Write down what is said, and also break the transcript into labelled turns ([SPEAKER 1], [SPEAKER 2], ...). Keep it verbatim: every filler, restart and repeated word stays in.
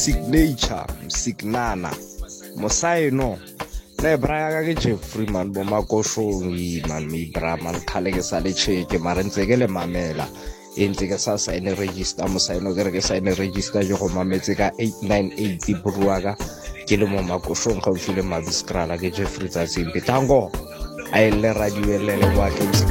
[SPEAKER 1] signature signana mosaino le braya ke Jeffrey man bo makoshong man mi bra man khale ke sale cheke mara ntse ke le mamela entse ke sa sign register mosaino ke re ke sign register jo go mametse ka eight nine eight buruaga ke le mo makoshong ga o file mabiskrala ke Jeffrey tsa simpi tango a ile radio le le wa ke